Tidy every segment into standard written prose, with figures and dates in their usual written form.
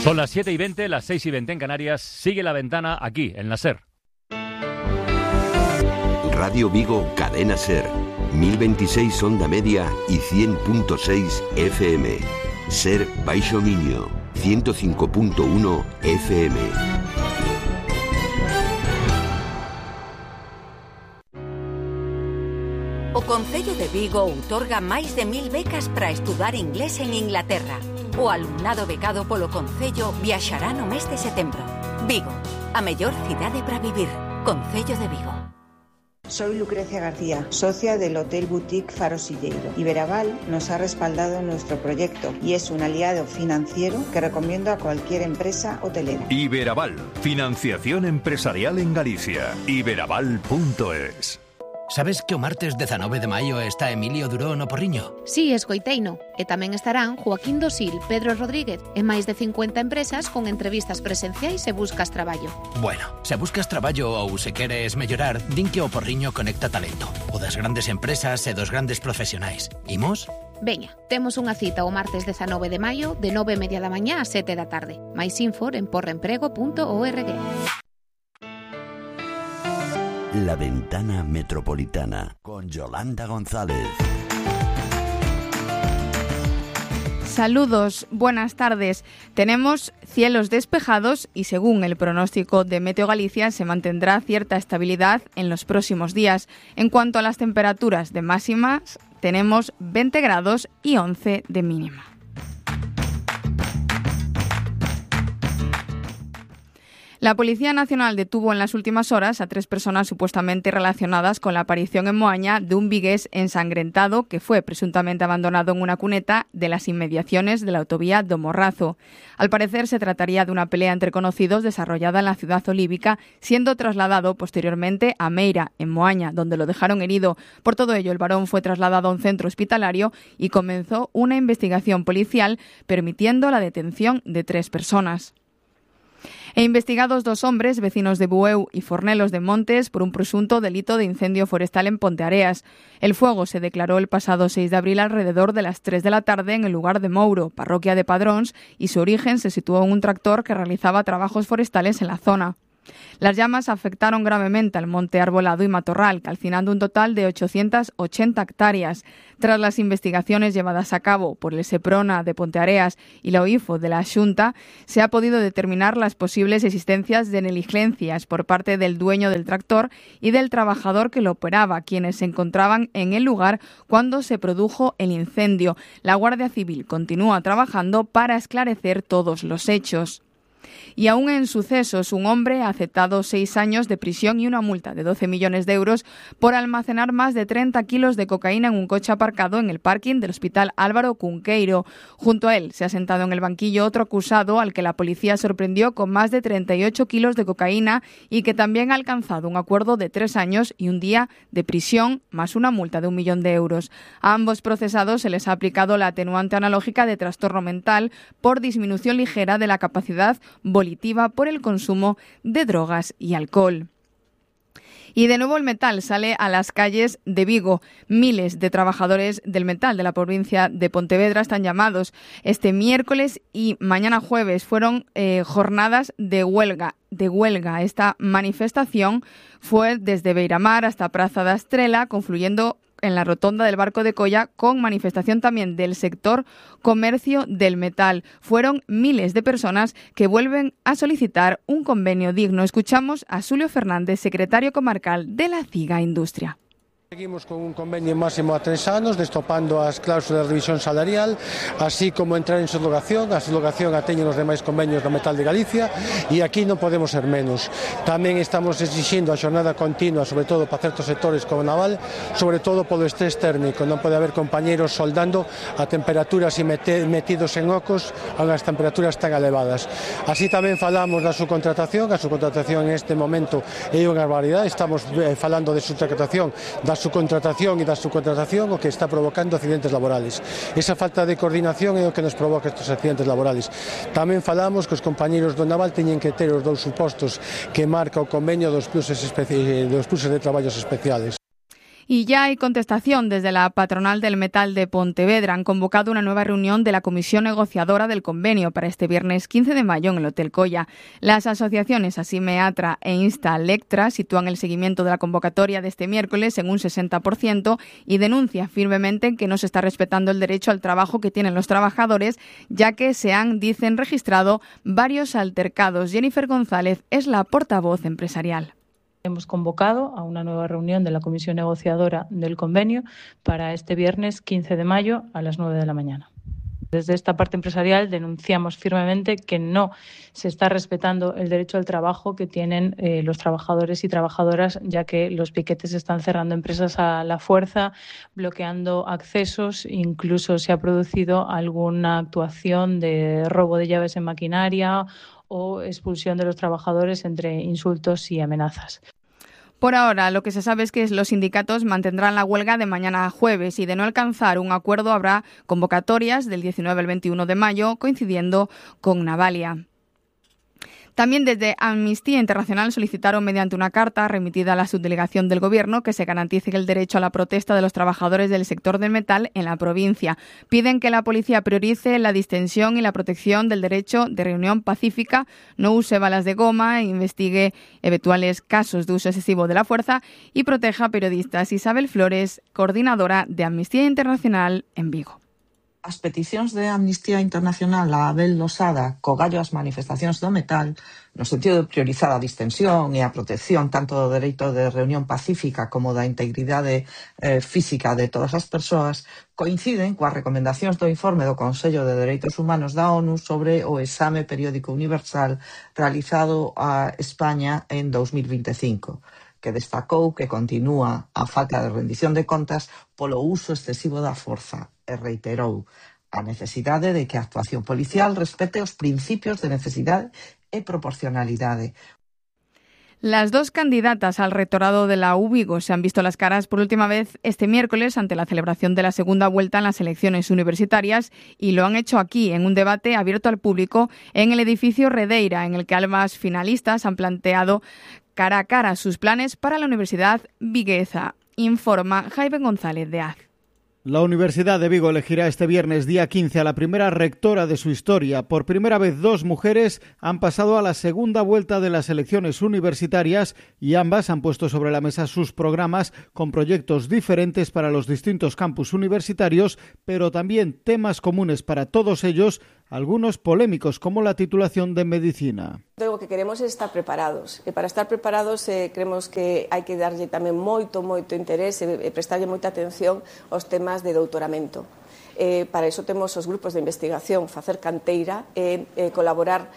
Son las 7:20, las 6:20 en Canarias. Sigue La Ventana aquí, en la SER. Radio Vigo, Cadena SER. 1026 onda media y 100.6 FM. SER Baixo Miño, 105.1 FM. O Concello de Vigo outorga máis de 1000 becas para estudar inglés en Inglaterra. O alumnado becado polo Concello viaxará no mes de setembro. Vigo, a mellor cidade para vivir. Concello de Vigo. Soy Lucrecia García, socia del Hotel Boutique Faro Silleiro. Iberaval nos ha respaldado en nuestro proyecto y es un aliado financiero que recomiendo a cualquier empresa hotelera. Iberaval, financiación empresarial en Galicia. Iberaval.es. Sabes que o martes 19 de maio está Emilio Duró no Porriño? Sí, escoiteino. E tamén estarán Joaquín Dosil, Pedro Rodríguez e máis de 50 empresas con entrevistas presenciais e buscas traballo. Bueno, se buscas traballo ou se queres mellorar, din que o Porriño conecta talento. O das grandes empresas e dos grandes profesionais. Imos? Veña, temos unha cita o martes 19 de maio de 9:30 da mañá a 7 da tarde. Mais info en porreemprego.org. La Ventana Metropolitana con Yolanda González. Saludos, buenas tardes. Tenemos cielos despejados y según el pronóstico de Meteo Galicia se mantendrá cierta estabilidad en los próximos días. En cuanto a las temperaturas de máximas, tenemos 20 grados y 11 de mínima. La Policía Nacional detuvo en las últimas horas a 3 personas supuestamente relacionadas con la aparición en Moaña de un vigués ensangrentado que fue presuntamente abandonado en una cuneta de las inmediaciones de la autovía do Morrazo. Al parecer se trataría de una pelea entre conocidos desarrollada en la ciudad olívica, siendo trasladado posteriormente a Meira, en Moaña, donde lo dejaron herido. Por todo ello, el varón fue trasladado a un centro hospitalario y comenzó una investigación policial permitiendo la detención de 3 personas. E investigados 2 hombres, vecinos de Bueu y Fornelos de Montes, por un presunto delito de incendio forestal en Ponteareas. El fuego se declaró el pasado 6 de abril alrededor de las 3 de la tarde en el lugar de Mouro, parroquia de Padróns, y su origen se situó en un tractor que realizaba trabajos forestales en la zona. Las llamas afectaron gravemente al monte arbolado y matorral, calcinando un total de 880 hectáreas. Tras las investigaciones llevadas a cabo por el Seprona de Ponteareas y la OIFO de la Xunta, se ha podido determinar las posibles existencias de negligencias por parte del dueño del tractor y del trabajador que lo operaba, quienes se encontraban en el lugar cuando se produjo el incendio. La Guardia Civil continúa trabajando para esclarecer todos los hechos. Y aún en sucesos, un hombre ha aceptado 6 años de prisión y una multa de 12 millones de euros por almacenar más de 30 kilos de cocaína en un coche aparcado en el parking del Hospital Álvaro Cunqueiro. Junto a él se ha sentado en el banquillo otro acusado al que la policía sorprendió con más de 38 kilos de cocaína y que también ha alcanzado un acuerdo de 3 años y un día de prisión más una multa de 1 millón de euros. A ambos procesados se les ha aplicado la atenuante analógica de trastorno mental por disminución ligera de la capacidad volitiva por el consumo de drogas y alcohol. Y de nuevo el metal sale a las calles de Vigo. Miles de trabajadores del metal de la provincia de Pontevedra están llamados este miércoles y mañana jueves. Fueron jornadas de huelga. Esta manifestación fue desde Beiramar hasta Praza da Estrela, confluyendo en la rotonda del Barco de Colla, con manifestación también del sector comercio del metal. Fueron miles de personas que vuelven a solicitar un convenio digno. Escuchamos a Xulio Fernández, secretario comarcal de la CIGA Industria. Seguimos con un convenio máximo a 3 anos, destopando as cláusulas de revisión salarial, así como entrar en subrogación. A subrogación a teñen os demais convenios do metal de Galicia e aquí non podemos ser menos. Tamén estamos exixindo a xornada continua, sobre todo para certos sectores como naval, sobre todo polo estrés térmico. Non pode haber compañeros soldando a temperaturas e metidos en ocos a unhas temperaturas tan elevadas. Así tamén falamos da subcontratación. A subcontratación en este momento é unha barbaridade. Estamos falando de subcontratación, da subcontratación e da subcontratación, o que está provocando accidentes laborales. Esa falta de coordinación é o que nos provoca estes accidentes laborales. Tamén falamos que os compañeros do naval teñen que ter os 2 supostos que marca o convenio dos pluses de traballos especiales. Y ya hay contestación desde la patronal del metal de Pontevedra. Han convocado una nueva reunión de la comisión negociadora del convenio para este viernes 15 de mayo en el Hotel Colla. Las asociaciones Asime Atra e Insta Lectra sitúan el seguimiento de la convocatoria de este miércoles en un 60% y denuncia firmemente que no se está respetando el derecho al trabajo que tienen los trabajadores, ya que se han, dicen, registrado varios altercados. Jennifer González es la portavoz empresarial. Hemos convocado a una nueva reunión de la comisión negociadora del convenio para este viernes 15 de mayo a las 9 de la mañana. Desde esta parte empresarial denunciamos firmemente que no se está respetando el derecho al trabajo que tienen los trabajadores y trabajadoras, ya que los piquetes están cerrando empresas a la fuerza, bloqueando accesos, incluso se ha producido alguna actuación de robo de llaves en maquinaria o expulsión de los trabajadores entre insultos y amenazas. Por ahora, lo que se sabe es que los sindicatos mantendrán la huelga de mañana a jueves y de no alcanzar un acuerdo habrá convocatorias del 19 al 21 de mayo, coincidiendo con Navalia. También desde Amnistía Internacional solicitaron mediante una carta remitida a la subdelegación del Gobierno que se garantice el derecho a la protesta de los trabajadores del sector del metal en la provincia. Piden que la policía priorice la distensión y la protección del derecho de reunión pacífica, no use balas de goma, investigue eventuales casos de uso excesivo de la fuerza y proteja a periodistas. Isabel Flores, coordinadora de Amnistía Internacional en Vigo. As peticións de Amnistía Internacional a Abel Losada co gallo as manifestacións do metal no sentido de priorizar a distensión e a protección tanto do dereito de reunión pacífica como da integridade física de todas as persoas coinciden coas recomendacións do informe do Consello de Dereitos Humanos da ONU sobre o exame periódico universal realizado a España en 2025. Que destacou que continúa a falta de rendición de contas polo uso excesivo da forza e reiterou a necesidade de que a actuación policial respete os principios de necesidade e proporcionalidade. Las dos candidatas al rectorado de la UVigo se han visto las caras por última vez este miércoles ante la celebración de la segunda vuelta en las elecciones universitarias y lo han hecho aquí en un debate abierto al público en el edificio Redeira, en el que ambas finalistas han planteado cara a cara sus planes para la Universidad Viguesa, informa Jaime González de AZ. La Universidad de Vigo elegirá este viernes día 15 a la primera rectora de su historia. Por primera vez 2 mujeres han pasado a la segunda vuelta de las elecciones universitarias y ambas han puesto sobre la mesa sus programas con proyectos diferentes para los distintos campus universitarios, pero también temas comunes para todos ellos, algunos polémicos como la titulación de medicina. Lo que queremos é estar preparados e para estar preparados creemos que hai que darlle tamén moito interés e prestarlle moita atención aos temas de doutoramento. Para iso temos os grupos de investigación, facer canteira e colaborar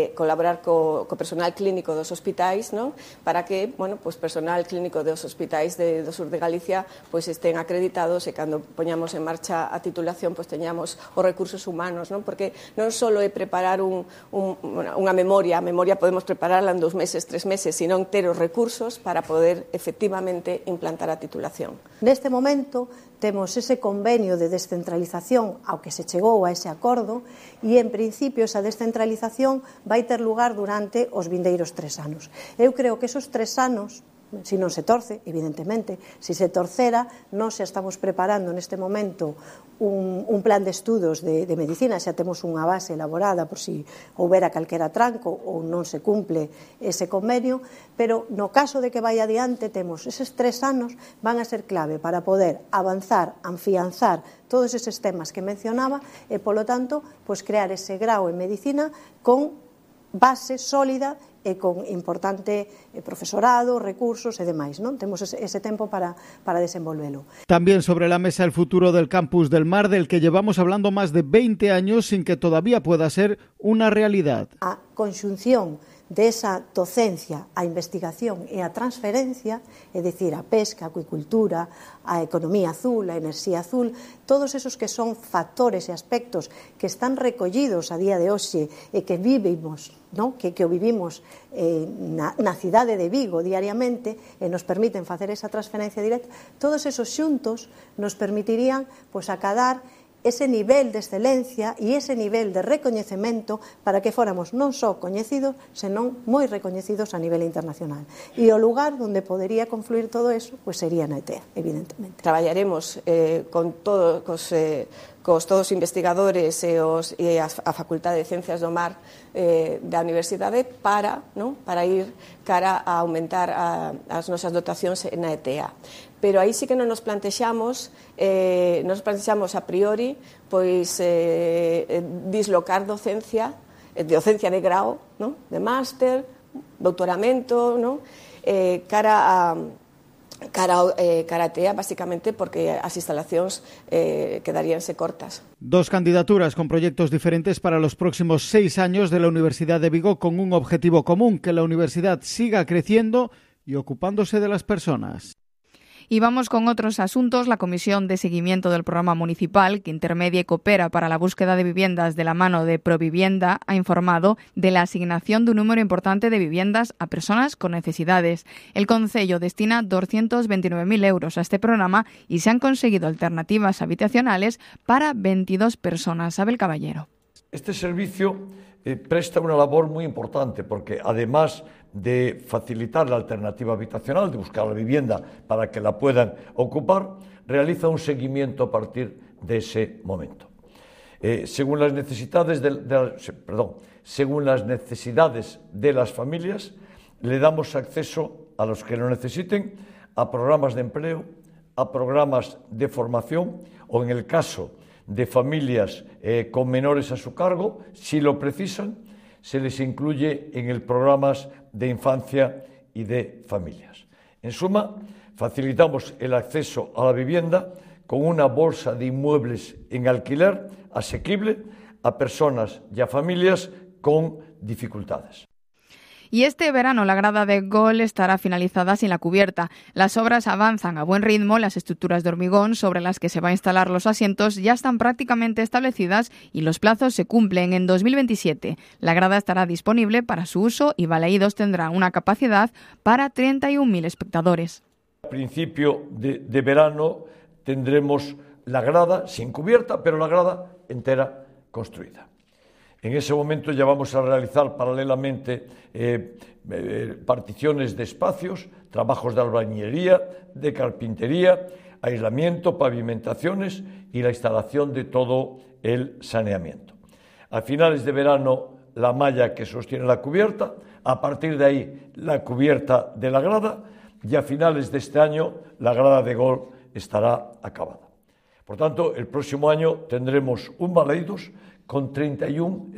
co personal clínico dos hospitais, non? Para que, personal clínico dos hospitais do sur de Galicia estén acreditados e cando poñamos en marcha a titulación teñamos os recursos humanos, non? Porque non só é preparar unha memoria, a memoria podemos prepararla en 2 meses, 3 meses, sino ter os recursos para poder efectivamente implantar a titulación. Neste momento temos ese convenio de descentralización ao que se chegou a ese acordo e, en principio, esa descentralización vai ter lugar durante os vindeiros 3 anos. Eu creo que esos 3 anos, se non se torce, evidentemente, se se torcera, nós xa estamos preparando neste momento un plan de estudos de medicina, xa temos unha base elaborada por si houbera calquera tranco ou non se cumple ese convenio, pero no caso de que vai adiante temos eses 3 anos van a ser clave para poder avanzar, afianzar todos eses temas que mencionaba e, polo tanto, crear ese grao en medicina con base sólida e con importante profesorado, recursos e demais, non? Temos ese tempo para desenvolvelo. También sobre la mesa el futuro del campus del Mar, del que llevamos hablando más de 20 años sin que todavía pueda ser una realidad. A conxunción desa docencia, a investigación e a transferencia, é dicir, a pesca, a acuicultura, a economía azul, a enerxía azul, todos esos que son factores e aspectos que están recollidos a día de hoxe e que vivimos, non? Que o vivimos na cidade de Vigo diariamente e nos permiten facer esa transferencia directa, todos esos xuntos nos permitirían acadar ese nivel de excelencia e ese nivel de recoñecemento para que fóramos non só coñecidos, senón moi recoñecidos a nivel internacional. E o lugar onde podería confluir todo eso, pois sería na ETEA, evidentemente. Traballaremos con todos os investigadores e a Facultade de Ciencias do Mar da Universidade para ir cara a aumentar as nosas dotacións na ETEA. Pero aí sí que non nos plantexamos a priori pois dislocar docencia de grao, de máster, doutoramento, cara a TEA, basicamente porque as instalacións quedaríanse cortas. Dos candidaturas con proyectos diferentes para los próximos 6 años de la Universidad de Vigo, con un objetivo común: que la universidad siga creciendo y ocupándose de las personas. Y vamos con otros asuntos. La Comisión de Seguimiento del Programa Municipal, que intermedia y coopera para la búsqueda de viviendas de la mano de Provivienda, ha informado de la asignación de un número importante de viviendas a personas con necesidades. El Concello destina 229.000 euros a este programa y se han conseguido alternativas habitacionales para 22 personas. Abel Caballero. Este servicio presta una labor muy importante porque, además de facilitar la alternativa habitacional, de buscar la vivienda para que la puedan ocupar, realiza un seguimiento a partir de ese momento. Según las necesidades de las familias, le damos acceso a los que lo necesiten a programas de empleo, a programas de formación o, en el caso de familias con menores a su cargo, si lo precisan, se les incluye en el programas de infancia y de familias. En suma, facilitamos el acceso a la vivienda con una bolsa de inmuebles en alquiler asequible a personas y a familias con dificultades. Y este verano la grada de gol estará finalizada sin la cubierta. Las obras avanzan a buen ritmo, las estructuras de hormigón sobre las que se va a instalar los asientos ya están prácticamente establecidas y los plazos se cumplen en 2027. La grada estará disponible para su uso y Balaídos tendrá una capacidad para 31.000 espectadores. A principio de verano tendremos la grada sin cubierta, pero la grada entera construida. En ese momento ya vamos a realizar paralelamente particiones de espacios, trabajos de albañilería, de carpintería, aislamiento, pavimentaciones y la instalación de todo el saneamiento. A finales de verano, la malla que sostiene la cubierta, a partir de ahí la cubierta de la grada, y a finales de este año la grada de gol estará acabada. Por tanto, el próximo año tendremos un Balaídos con 31.000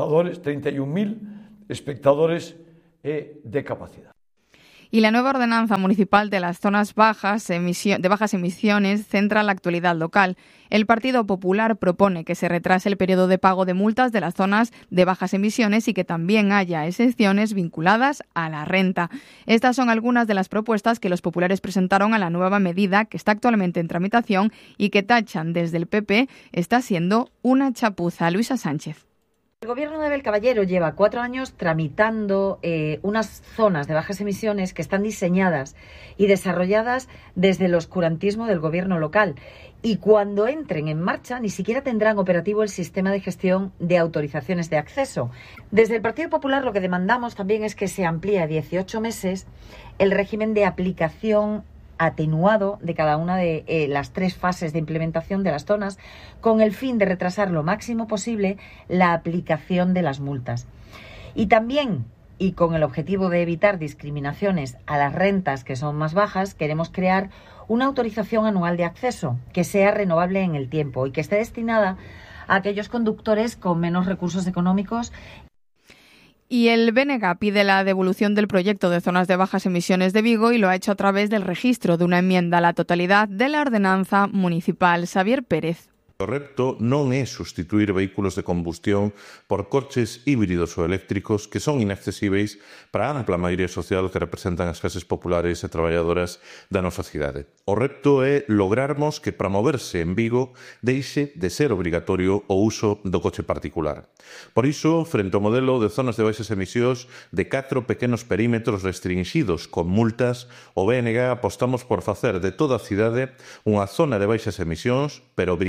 espectadores de capacidad. Y la nueva ordenanza municipal de las zonas de bajas emisiones centra la actualidad local. El Partido Popular propone que se retrase el periodo de pago de multas de las zonas de bajas emisiones y que también haya exenciones vinculadas a la renta. Estas son algunas de las propuestas que los populares presentaron a la nueva medida que está actualmente en tramitación y que tachan desde el PP está siendo una chapuza. Luisa Sánchez. El Gobierno de Abel Caballero lleva 4 años tramitando unas zonas de bajas emisiones que están diseñadas y desarrolladas desde el oscurantismo del Gobierno local. Y cuando entren en marcha ni siquiera tendrán operativo el sistema de gestión de autorizaciones de acceso. Desde el Partido Popular lo que demandamos también es que se amplíe a 18 meses el régimen de aplicación atenuado de cada una de las 3 fases de implementación de las zonas, con el fin de retrasar lo máximo posible la aplicación de las multas. Y también, y con el objetivo de evitar discriminaciones a las rentas que son más bajas, queremos crear una autorización anual de acceso que sea renovable en el tiempo y que esté destinada a aquellos conductores con menos recursos económicos. Y el BNG pide la devolución del proyecto de zonas de bajas emisiones de Vigo y lo ha hecho a través del registro de una enmienda a la totalidad de la ordenanza municipal. Xavier Pérez. O reto non é sustituir vehículos de combustión por coches híbridos ou eléctricos que son inaccesíveis para a ampla maioría social que representan as clases populares e traballadoras da nosa cidade. O reto é lograrmos que para moverse en Vigo deixe de ser obrigatorio o uso do coche particular. Por iso, frente ao modelo de zonas de baixas emisións de 4 pequenos perímetros restringidos con multas, o BNG apostamos por facer de toda a cidade unha zona de baixas emisións, pero brindando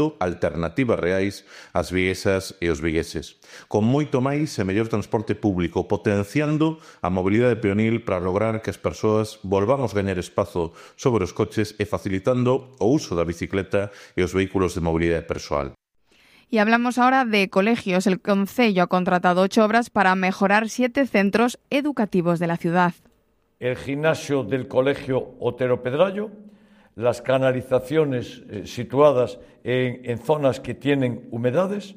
dando alternativas reais ás viguesas e os vigueses, con moito máis e mellor transporte público, potenciando a mobilidade peonil para lograr que as persoas volvamos gañar espazo sobre os coches e facilitando o uso da bicicleta e os vehículos de mobilidade persoal. Y hablamos ahora de colegios. El Concello ha contratado 8 obras para mejorar 7 centros educativos de la ciudad. El gimnasio del Colegio Otero Pedrallo, las canalizaciones situadas en zonas que tienen humedades,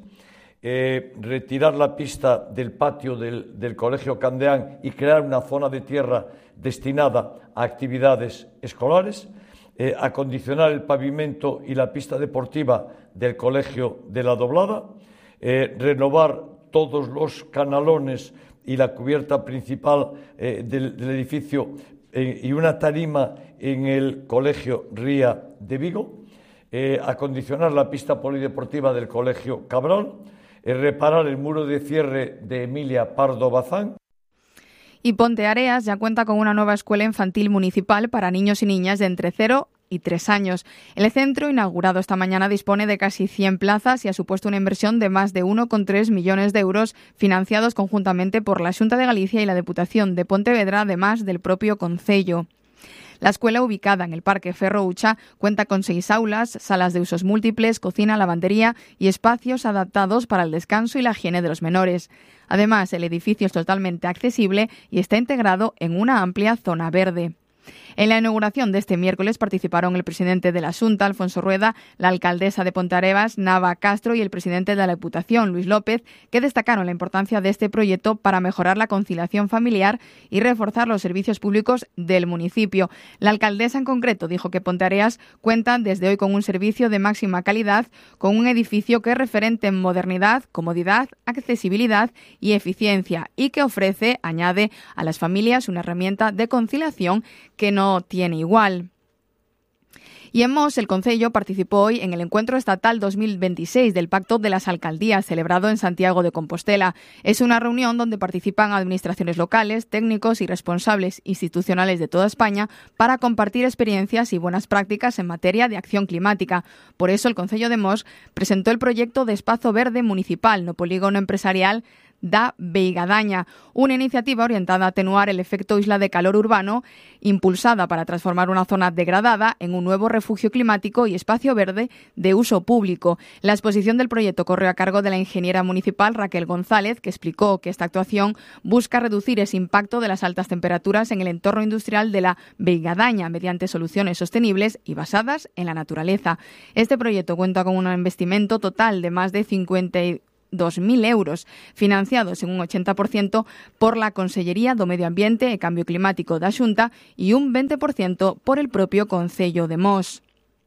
retirar la pista del patio del Colegio Candeán y crear una zona de tierra destinada a actividades escolares, acondicionar el pavimento y la pista deportiva del Colegio de la Doblada, renovar todos los canalones y la cubierta principal del edificio y una tarima en el Colegio Ría de Vigo, acondicionar la pista polideportiva del Colegio Cabral, reparar el muro de cierre de Emilia Pardo Bazán. Y Ponteareas ya cuenta con una nueva escuela infantil municipal para niños y niñas de entre 0 y 3 años. El centro, inaugurado esta mañana, dispone de casi 100 plazas y ha supuesto una inversión de más de 1,3 millones de euros, financiados conjuntamente por la Xunta de Galicia y la Deputación de Pontevedra, además del propio Concello. La escuela, ubicada en el Parque Ferro Ucha, cuenta con 6 aulas, salas de usos múltiples, cocina, lavandería y espacios adaptados para el descanso y la higiene de los menores. Además, el edificio es totalmente accesible y está integrado en una amplia zona verde. En la inauguración de este miércoles participaron el presidente de la Xunta, Alfonso Rueda, la alcaldesa de Ponteareas, Nava Castro, y el presidente de la Deputación, Luis López, que destacaron la importancia de este proyecto para mejorar la conciliación familiar y reforzar los servicios públicos del municipio. La alcaldesa en concreto dijo que Ponteareas cuenta desde hoy con un servicio de máxima calidad, con un edificio que es referente en modernidad, comodidad, accesibilidad y eficiencia, y que ofrece, añade, a las familias una herramienta de conciliación que no tiene igual. Y en Mos, el Concello participó hoy en el Encuentro Estatal 2026 del Pacto de las Alcaldías, celebrado en Santiago de Compostela. Es una reunión donde participan administraciones locales, técnicos y responsables institucionales de toda España para compartir experiencias y buenas prácticas en materia de acción climática. Por eso, el Concello de Mos presentó el proyecto de Espazo Verde Municipal no Polígono Empresarial da Veigadaña, una iniciativa orientada a atenuar el efecto isla de calor urbano, impulsada para transformar una zona degradada en un nuevo refugio climático y espacio verde de uso público. La exposición del proyecto corrió a cargo de la ingeniera municipal Raquel González, que explicó que esta actuación busca reducir ese impacto de las altas temperaturas en el entorno industrial de la Veigadaña mediante soluciones sostenibles y basadas en la naturaleza. Este proyecto cuenta con un investimento total de más de 52.000 euros, financiados en un 80% por la Consellería do Medio Ambiente e Cambio Climático da Xunta e un 20% por el propio Concello de Mos.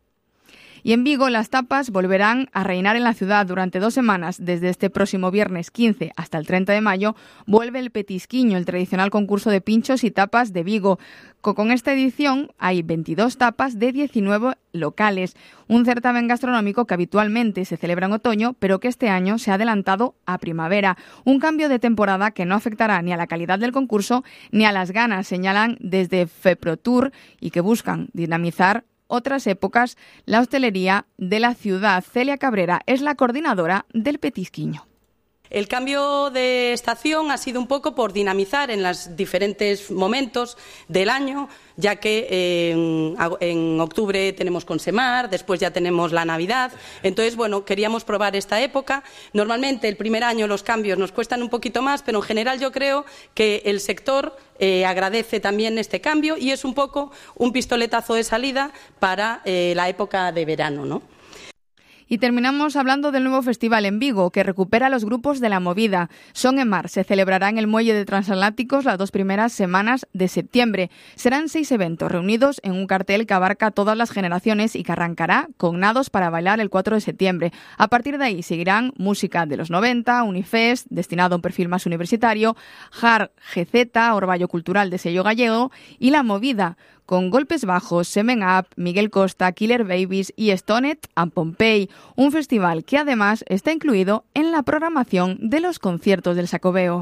Y en Vigo, las tapas volverán a reinar en la ciudad durante 2 semanas. Desde este próximo viernes 15 hasta el 30 de mayo vuelve el Petisquiño, el tradicional concurso de pinchos y tapas de Vigo. Con esta edición hay 22 tapas de 19 locales. Un certamen gastronómico que habitualmente se celebra en otoño, pero que este año se ha adelantado a primavera. Un cambio de temporada que no afectará ni a la calidad del concurso ni a las ganas, señalan desde FEPROTUR, y que buscan dinamizar otras épocas la hostelería de la ciudad. Celia Cabrera es la coordinadora del Petisquiño. El cambio de estación ha sido un poco por dinamizar en los diferentes momentos del año, ya que en octubre tenemos Consemar, después ya tenemos la Navidad. Entonces, bueno, queríamos probar esta época. Normalmente el primer año los cambios nos cuestan un poquito más, pero en general yo creo que el sector agradece también este cambio y es un poco un pistoletazo de salida para la época de verano, ¿no? Y terminamos hablando del nuevo festival en Vigo, que recupera los grupos de la movida. Son en Mar se celebrará en el Muelle de Transatlánticos las 2 primeras semanas de septiembre. Serán 6 eventos reunidos en un cartel que abarca todas las generaciones y que arrancará con Nados para bailar el 4 de septiembre. A partir de ahí seguirán música de los 90, Unifest, destinado a un perfil más universitario, Har GZ, Orballo Cultural de sello gallego, y La Movida, con Golpes Bajos, Semen Up, Miguel Costa, Killer Babies y Stoned and Pompey, un festival que además está incluido en la programación de los conciertos del Xacobeo.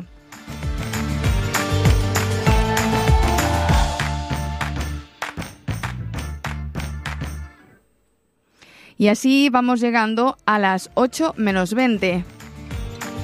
Y así vamos llegando a las 8 menos 20.